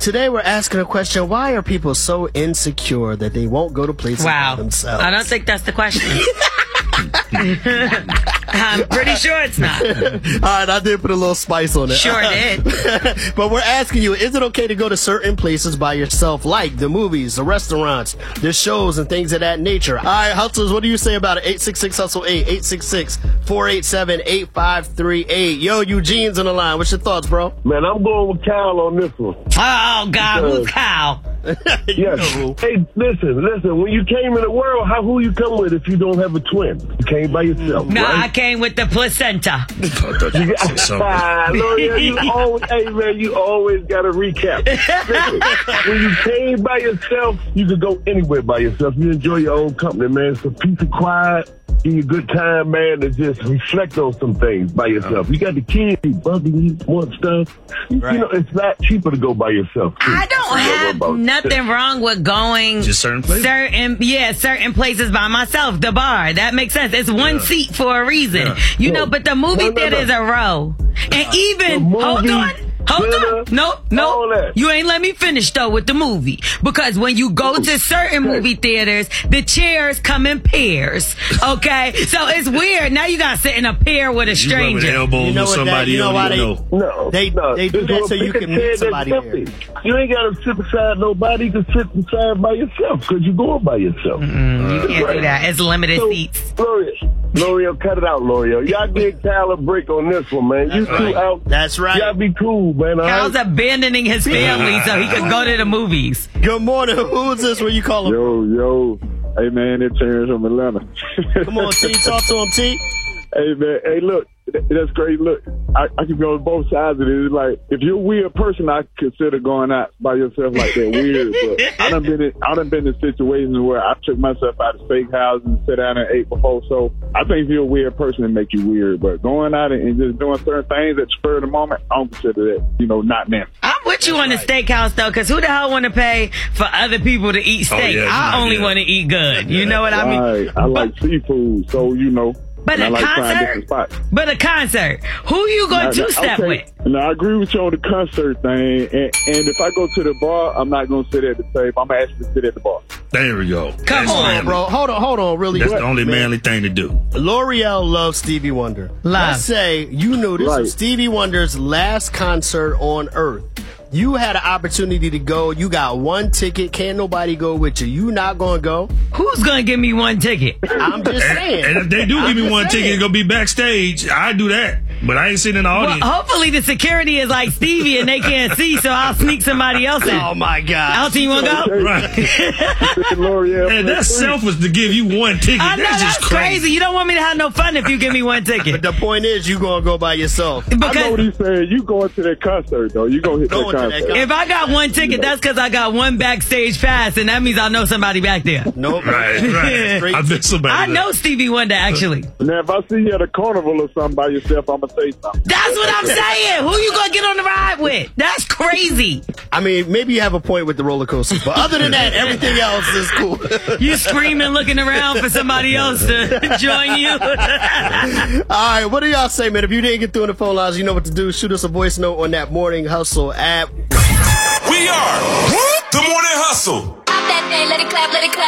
today we're asking a question. Why are people so insecure that they won't go to places by themselves? I don't think that's the question. I'm pretty sure it's not. All right, I did put a little spice on it. Sure did. But we're asking you, is it okay to go to certain places by yourself, like the movies, the restaurants, the shows, and things of that nature? All right, Hustlers, what do you say about it? 866-HUSTLE-8, 866-487-8538. Yo, Eugene's on the line. What's your thoughts, bro? Man, I'm going with Kyle on this one. Oh, God, who's Kyle? Yes. Hey, listen. When you came in the world, who you come with if you don't have a twin? You came by yourself, Nah, right? I came with the placenta. You always got to recap. Listen, when you came by yourself, you could go anywhere by yourself. You enjoy your own company, man. It's a peace of quiet. Give you a good time, man, to just reflect on some things by yourself. You got the kids, you bugging, you want stuff. Right. You know, it's not cheaper to go by yourself, too. I don't have nothing wrong with going just certain places. Certain places by myself. The bar, that makes sense. It's one seat for a reason, you know. But the movie theater is a row, and even hold on. No, you ain't let me finish though with the movie, because when you go to certain movie theaters, the chairs come in pairs. Okay, so it's weird. Now you gotta sit in a pair with a stranger. You know somebody you don't even know. No, they do that so you can meet somebody there. You ain't gotta sit beside nobody. You can sit beside by yourself because you're going by yourself. You can't do that. It's limited seats. L'Oreal, cut it out, L'Oreal. Y'all give Kyle a break on this one, man. You two out. That's right. Y'all be cool, man. Kyle's abandoning his family so he could go to the movies. Good morning. Who is this? Where you calling? Yo. Hey, man, it's Terrence from Atlanta. Come on, T. Talk to him, T. Hey, man. Hey, look. That's great. Look, I can go on both sides of it. It's like, if you're a weird person, I consider going out by yourself like that weird. But I done been in situations where I took myself out of steakhouses and sit down and ate before. So I think if you're a weird person, it make you weird. But going out and just doing certain things at the spur of the moment, I don't consider that, not them. I'm with you on the steakhouse, though, because who the hell want to pay for other people to eat steak? I only want to eat good. You know what I mean? I like seafood, so But a concert, who you going to two-step with? No, I agree with you on the concert thing. And if I go to the bar, I'm not going to sit at the table. I'm going to actually sit at the bar. There we go. Come on, bro. Hold on, really. That's the only manly thing to do. L'Oreal loves Stevie Wonder. Let's say you knew this was Stevie Wonder's last concert on Earth. You had an opportunity to go. You got one ticket. Can't nobody go with you. You not going to go? Who's going to give me one ticket? I'm just saying. And if they do give me one ticket, it's going to be backstage. I do that. But I ain't sitting in the audience. Well, hopefully the security is like Stevie and they can't see, so I'll sneak somebody else in. Oh, my God. Elton, you want to go? Right. And that's selfish to give you one ticket. I know, that's crazy. You don't want me to have no fun if you give me one ticket. But the point is, you going to go by yourself. I know what he's saying. You going to that concert, though. You going to hit that concert. If I got one ticket, that's because I got one backstage pass, and that means I know somebody back there. Nope. Right. I bet somebody. I know Stevie Wonder, actually. Now, if I see you at a carnival or something by yourself, I'm going to say something. That's what I'm saying. Who you going to get on the ride with? That's crazy. I mean, maybe you have a point with the roller coasters, but other than that, everything else is cool. You screaming, looking around for somebody else to join you. All right, what do y'all say, man? If you didn't get through in the phone lines, you know what to do. Shoot us a voice note on that Morning Hustle app. We are the Morning Hustle. Let it clap, let it clap.